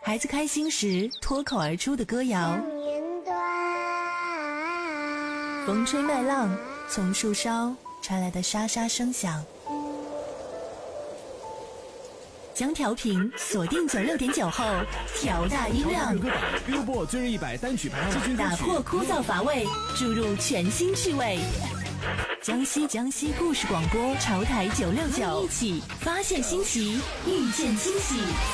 孩子开心时脱口而出的歌谣，风吹麦浪，从树梢传来的沙沙声响。将调频锁定96.9后，调大音量。 Billboard 最热100单曲排行榜， 打破枯燥乏味，注入全新趣味。江西故事广播潮台969，一起发现新奇，遇见惊喜。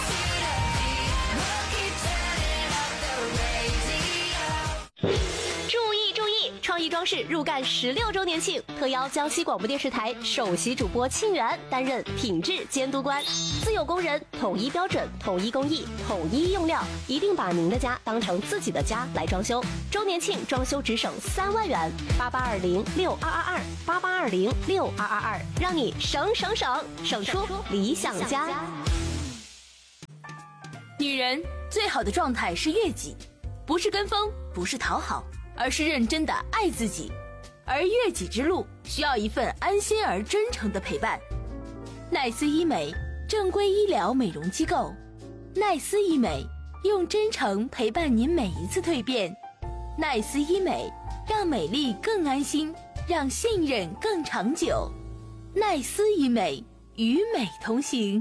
创意装饰入干16周年庆，特邀江西广播电视台首席主播沁园担任品质监督官。自有工人，统一标准，统一工艺，统一用料，一定把您的家当成自己的家来装修。周年庆装修只省3万元，88206222，88206222，让你省出理想家。 女人最好的状态是悦己，不是跟风，不是讨好，而是认真的爱自己。而悦己之路需要一份安心而真诚的陪伴。奈斯医美，正规医疗美容机构。奈斯医美，用真诚陪伴您每一次蜕变。奈斯医美，让美丽更安心，让信任更长久。奈斯医美，与美同行。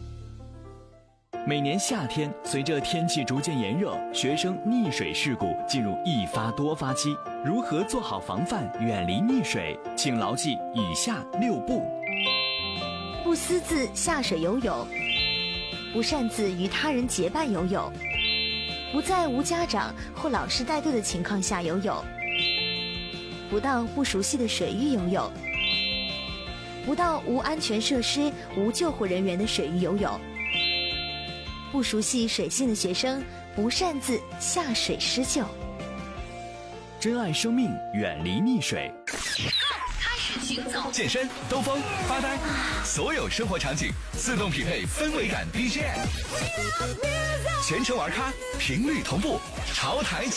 每年夏天，随着天气逐渐炎热，学生溺水事故进入一发多发期。如何做好防范，远离溺水？请牢记以下6不： 不私自下水游泳，不擅自与他人结伴游泳，不在无家长或老师带队的情况下游泳，不到不熟悉的水域游泳，不到无安全设施、无救护人员的水域游泳。不熟悉水性的学生不擅自下水施救。 珍爱生命，远离溺水。 开始行走， 健身、兜风、发呆，所有生活场景自动匹配氛围感 BGM， 全程玩咖，频率同步，潮台